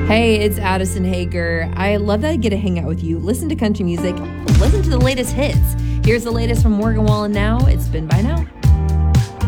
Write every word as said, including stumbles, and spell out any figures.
Hey, it's Addison Hager. I love that I get to hang out with you, listen to country music, listen to the latest hits. Here's the latest from Morgan Wallen Now. It's Been By Now.